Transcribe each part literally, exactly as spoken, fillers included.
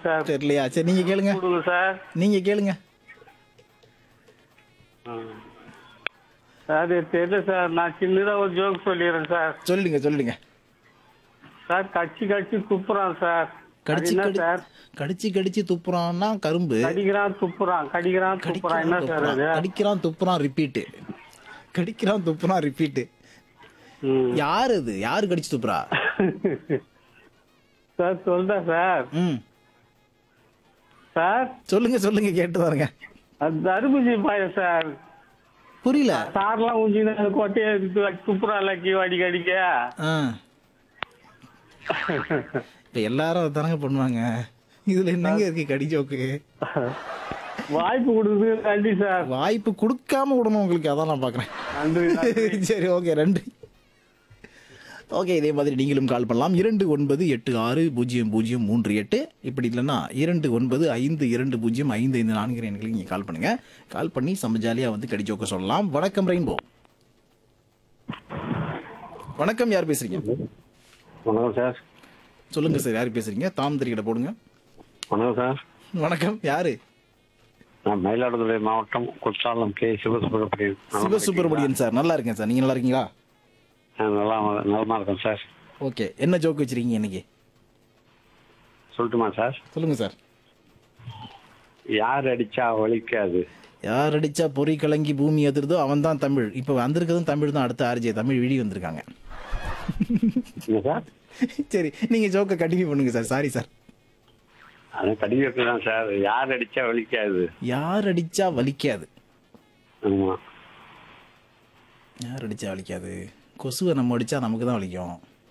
Sir. தெரியலையா? சரி நீங்க கேளுங்க. கொடுங்க சார். நீங்க கேளுங்க. சார் இது தெரியல சார். நான் சின்னதாக ஒரு ஜோக் சொல்லிடுறேன் சார். சொல்லிடுங்க சொல்லிடுங்க. சார் கடிச்சு கடிச்சு துப்புறான் சார். கடிச்சு அது என்ன கடி சார்? கடிச்சு கடிச்சு துப்புறான்னா கரும்பு. கடிக்கிறான் துப்புறான் கடிக்கிறான் துப்புறான் என்ன கடிக்கிறான் சார் துப்புறான். அது? கடிக்கிறான் துப்புறான் ரிப்பீட்டு. கடிக்கிறான் துப்புறான் ரிப்பீட்டு. ம். யார் அது? யாரு கடிச்சு துப்புறா? சார் சொல்றேன் சார். ம் சார் சொல்லுங்க சொல்லுங்க கேட்டு பாருங்க. அது தர்பூசி பாயம் சார். புரியல. சார்லாம் ஊஞ்சின்னு கொட்டையை துப்புறான்ல கீவாடி கடிக்க. ஆ இப்ப எல்லாரும் அதானங்க பண்ணுவாங்க. இதுல என்னங்க இருக்கு கடி ஜோக்கு? வாய்ப்பு கொடுக்குது நன்றி சார். வாய்ப்பு கொடுக்காம விடணும் உங்களுக்கு, அதான் நான் பாக்குறேன். நன்றி நன்றி. சரி ஓகே நன்றி. ஓகே இதே மாதிரி நீங்களும் கால் பண்ணலாம். இரண்டு ஒன்பது எட்டு ஆறு பூஜ்ஜியம் பூஜ்ஜியம் மூன்று எட்டு இப்படி இல்லைன்னா இரண்டு ஒன்பது ஐந்து இரண்டு பூஜ்ஜியம் ஐந்து ஐந்து நான்கு எண்களுக்கு நீங்கள் கால் பண்ணுங்க. கால் பண்ணி செம்ம ஜாலியாக வந்து கடிஜோக்க சொல்லலாம். வணக்கம் ரெயின்போ. வணக்கம், யார் பேசுறீங்க? வணக்கம் சார். சொல்லுங்க சார், யார் பேசுறீங்க? தாம் தெரிகிட போடுங்க. வணக்கம் சார். வணக்கம், யாரு? நான் மயிலாடுதுறை மாவட்டம் குற்றாலம் கே சிவசுப்பிரமணியன். சிவசுப்பிரமணியன் சார், நல்லா இருக்கேன் சார். நீங்க நல்லா இருக்கீங்களா? நல்லா நலமா இருக்கேன் சார். ஓகே, என்ன ஜோக் வச்சிருக்கீங்க இன்னைக்கு? சொல்லட்டுமா சார்? சொல்லுங்க சார். யார் அடிச்சா வலிக்காது? யார் அடிச்சா பொறி கலங்கி பூமி அதிர்தோ அவன் தான் தமிழ். இப்போ வந்திருக்கிறதும் தமிழ் தான். அடுத்த ஆர்ஜே தமிழ் வீடியோ வந்திருக்காங்க. என்ன சார்? சரி நீங்க ஜோக்க கண்டினியூ பண்ணுங்க சார். Sorry sir. அது கடிதம் தான் சார். யார் அடிச்சா வலிக்காது? யார் அடிச்சா வலிக்காது? ஆமா. யார் அடிச்சா வலிக்காது? கொசுவை நம்ம அடிச்சா நமக்கு தான் வலிக்கும்.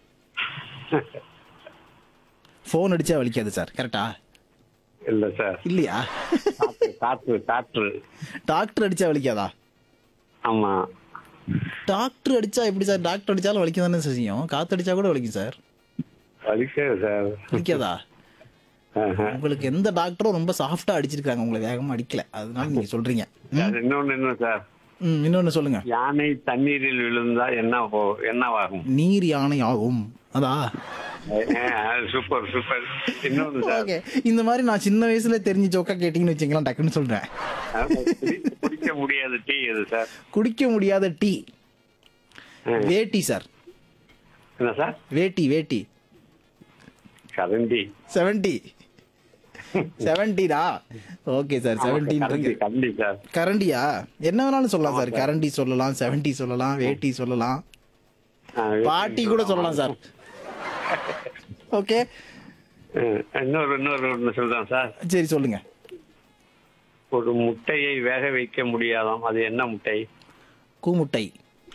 ஃபோன் அடிச்சா வலிக்காது சார். கரெக்டா? இல்ல சார். இல்லையா? காற்று காற்று காற்று. டாக்டர் அடிச்சா வலிக்காதா? ஆமா. டாக்டர் அடிச்சா எப்படி சார்? டாக்டர் அடிச்சாலும் வலிக்க தானே செய்யும். காத்து அடிச்சா கூட வலிக்கும் சார். வலிக்காது சார். வலிக்காதா? ஆஹா. உங்களுக்கு எந்த டாக்டரும் ரொம்ப சாஃப்டா அடிச்சிருக்காங்க, உங்களை வேகமா அடிக்கல, அதனால நீங்க சொல்றீங்க. சார், இன்னொன்னு என்ன சார்? ம் இன்னொன்னு சொல்லுங்க. யானை தண்ணீரில் விழுந்தா என்ன போ என்னவாகும்? நீர் யானை ஆகும். அதா? Super super. இன்னொன்னு சார். ஓகே, இந்த மாதிரி நான் சின்ன வயசுல தெரிஞ்ச ஜோக்கா கேட்டீங்கன்னு வச்சுக்கலாம், டக்குன்னு சொல்றேன். குடிக்க முடியாத டீ எது சார்? குடிக்க முடியாத டீ வேட்டி சார். என்ன சார்? வேட்டி வேட்டி. கரண்டி. செவன்டி செவன்டிடா. ஓகே சார், செவன்டீன் இருக்கு. கரண்டி சார். கரண்டியா? என்ன வேணாலும் சொல்லலாம் சார். கரண்டி சொல்லலாம், செவன்டி சொல்லலாம், வேட்டி சொல்லலாம், பாட்டி கூட சொல்லலாம் சார். ஓகே, இன்னொரு இன்னொரு ஒன்று சொல்றேன் சார். சரி சொல்லுங்க. ஒரு முட்டையை வேக வைக்க முடியாதாம், அது என்ன முட்டை? கூமுட்டை.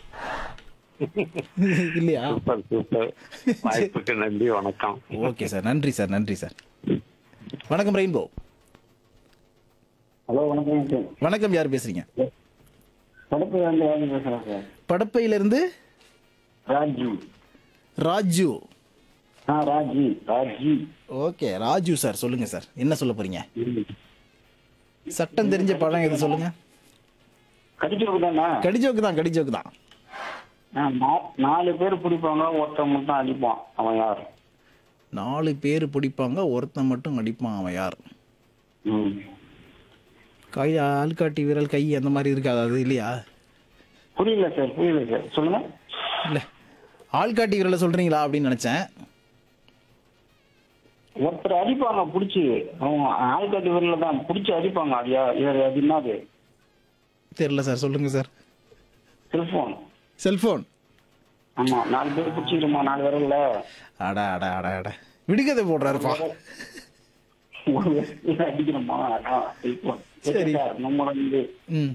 இல்லையா? Super super. வாய்ப்புக்கு நன்றி, வணக்கம். ஓகே சார், நன்றி சார், நன்றி சார். வணக்கம் ரெயின்போ. ஹலோ வணக்கம் சார். வணக்கம், யார் பேசுறீங்க? படப்பு வந்து வாங்கி பேசுகிறேன் சார். படப்பையிலிருந்து ராஜு. ராஜு. ஆ ராஜி ராஜி. ஓகே ராஜு சார், சொல்லுங்க சார், என்ன சொல்ல போறீங்க? சட்டம் தெரிஞ்ச பழம் எது சொல்லுங்க? கடிச்சோக்கு தானா? கடிஜோக்கு தான், கடிஜோக்கு தான். ஆ, நா- நாலு பேர் பிடிப்பாங்க, ஒருத்தன் மட்டும் அடிப்பான், அவன் யார்? நாலு பேர் பிடிப்பாங்க, ஒருத்தன் மட்டும் அடிப்பான், அவன் யார்? ம். கை ஆள்காட்டி விரல் கை அந்த மாதிரி இருக்காது, அது இல்லையா? புரியல சார், புரியல சார், சொல்லுங்க. இல்லை, ஆள்காட்டி விரலை சொல்றீங்களா அப்படின்னு நினைச்சேன். ஒருத்தர் அடிப்பாங்க பிடிச்சி, அவங்க ஆள்காட்டி விரல தான் பிடிச்சி அடிப்பாங்க. அது யா- இது- அது என்னது? தெரியல சார், சொல்லுங்க சார். செல்போன். செல்போன். ஆமா, நாலு பேர் பிடிச்சிக்கிறோமா நாலு விரல்ல. அடா அடா அடா அடா விடுகதை போடுறாருப்பா. ஒரு விரல்ல அடிக்கிறோமா, அதான் செல்போன். சரி. சார், நம்ம வந்து ம்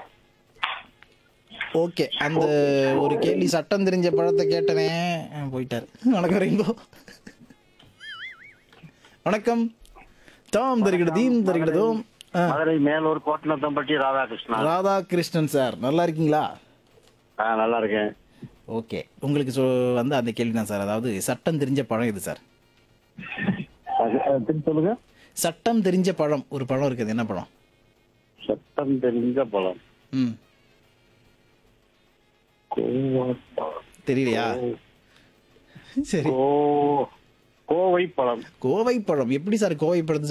ஓகே, அந்த ஒரு கேள்வி சட்டம் தெரிஞ்ச பழத்தை கேட்டனே, ஆ, போயிட்டாரு. வணக்கம் ரெயின்போ. வணக்கம். தாம் தருகிடதீம் தருகிடதோம். ஆ, மதுரை மேலூர் கோட்டனத்தம்பட்டி ராதாகிருஷ்ணன். ராதாகிருஷ்ணன் சார், நல்லா இருக்கீங்களா? ஆ, நல்லா இருக்கேன். ஓகே, உங்களுக்கு சொ வந்து அந்த கேள்வி தான் சார். அதாவது சட்டம் தெரிஞ்ச பழம் இது சார். திருப்பி சொல்லுங்க. சட்டம் தெரிஞ்ச பழம், ஒரு பழம் இருக்குது, என்ன பழம்? சட்டம் தெரிஞ்ச பழம். ம் கோவா- தெரியலையா? சரி, கோ- கோவை பழம். கோவை பழம். எப்படி சார் கோவை பழத்தை